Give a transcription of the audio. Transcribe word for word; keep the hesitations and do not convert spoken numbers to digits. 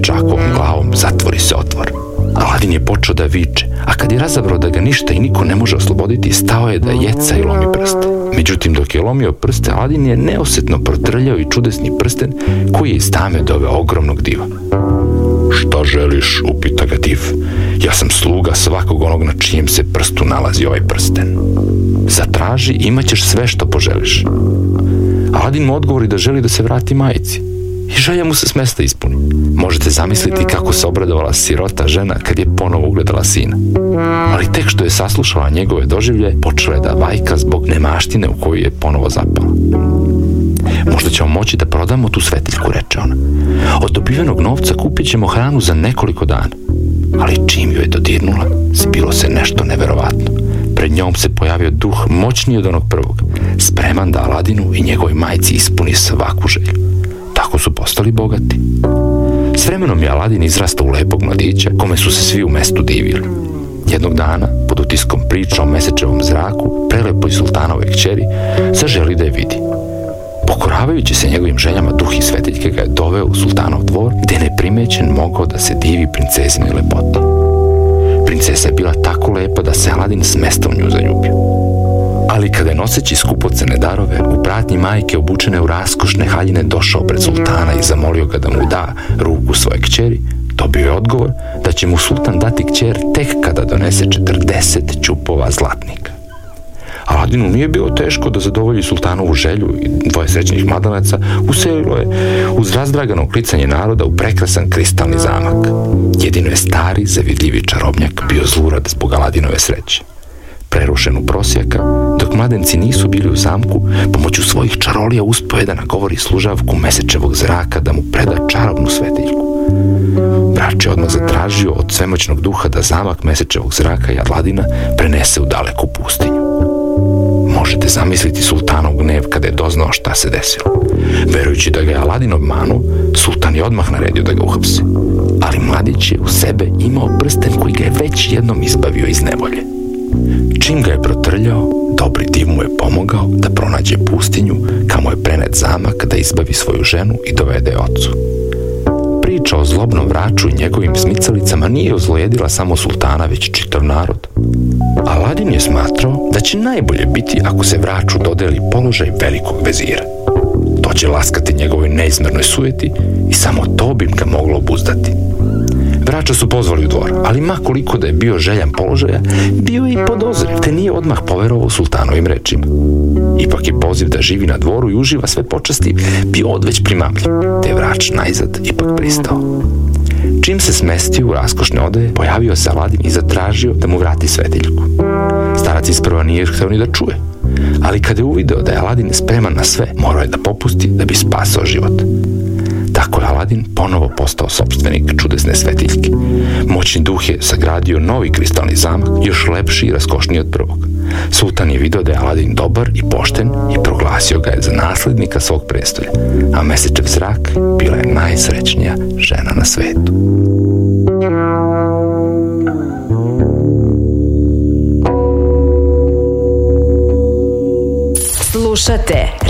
dečakovom glavom zatvori se otvor. Aladin je počeo da viče, a kad je razabrao da ga ništa i niko ne može osloboditi, stao je da jeca i lomi prste. Međutim, dok je lomio prste, Aladin je neosetno protrljao i čudesni prsten koji je iz tame doveo ogromnog diva. Šta želiš, upita ga div. Ja sam sluga svakog onog na čijem se prstu nalazi ovaj prsten. Zatraži, imat ćeš sve što poželiš. Aladin mu odgovori da želi da se vrati majici. I želja mu se s mesta ispuni. Možete zamisliti kako se obradovala sirota žena kad je ponovo ugledala sina. Ali tek što je saslušala njegove doživlje, počela je da vajka zbog nemaštine u koju je ponovo zapala. Možda ćemo moći da prodamo tu svetiljku, reče ona. Od dobivenog novca kupit ćemo hranu za nekoliko dana. Ali čim ju je dodirnula, zbilo se nešto neverovatno. Pred njom se pojavio duh moćniji od onog prvog, spreman da Aladinu i njegovoj majci ispuni svaku želju. Tako su postali bogati. S vremenom je Aladin izrastao u lepog mladića, kome su se svi u mestu divili. Jednog dana, pod utiskom priča o mesečevom zraku, prelepoj sultanove kćeri, zaželi da je vidi. Pokoravajući se njegovim željama, duh i svetiljke ga je doveo u sultanov dvor, gde neprimećen mogao da se divi princezinoj lepoti. Princesa je bila tako lepa da se Aladin s mesta u nju zaljubio. Ali kada je noseći skupocene darove, u pratnji majke obučene u raskošne haljine došao pred sultana i zamolio ga da mu da ruku svoje kćeri, dobio je odgovor da će mu sultan dati kćer tek kada donese četrdeset ćupova zlatnika. Aladinu nije bilo teško da zadovolji sultanovu želju i dvoje srećnih mladanaca uselilo je uz razdragano klicanje naroda u prekrasan kristalni zamak. Jedino je stari, zavidljivi čarobnjak bio zlurad zbog Aladinove sreće. Prerušen u prosjaka, dok mladenci nisu bili u zamku, pomoću svojih čarolija uspeo je da nagovori služavku mesečevog zraka da mu preda čarobnu svetiljku. Vrač je odmah zatražio od svemoćnog duha da zamak mesečevog zraka i Aladina prenese u daleku pustinju. Možete zamisliti sultanov gnev kada je doznao šta se desilo. Verujući da ga je Aladin obmanuo, sultan je odmah naredio da ga uhapse. Ali mladić je u sebe imao prsten koji ga je već jednom izbavio iz nevolje. Čim ga je protrljao, dobri div mu je pomogao da pronađe pustinju, kamo je prenet zamak da izbavi svoju ženu i dovede je ocu. Priča o zlobnom vraču i njegovim smicalicama nije ozlojedila samo sultana, već čitav narod. Aladin je smatrao da će najbolje biti ako se vraču dodeli položaj velikog vezira. To će laskati njegovoj neizmernoj sujeti i samo to bi ga moglo obuzdati. Vrača su pozvali u dvor, ali ma koliko da je bio željan položaja, bio je i podozriv, te nije odmah poverovao sultanovim rečima. Ipak je poziv da živi na dvoru i uživa sve počasti bio odveć primamljiv, te je vrač najzad ipak pristao. Čim se smestio u raskošne odeje, pojavio se Aladin i zatražio da mu vrati svetiljku. Starac isprva nije hteo ni da čuje, ali kada je uvideo da je Aladin spreman na sve, morao je da popusti da bi spasao život. Tako je Aladin ponovo postao sopstvenik čudesne svetiljke. Moćni duh je sagradio novi kristalni zamak, još lepši i raskošniji od prvog. Sultan je video da je Aladin dobar i pošten i proglasio ga je za naslednika svog prestolja, a mesečev zrak bila je najsrećnija žena na svetu. Slušate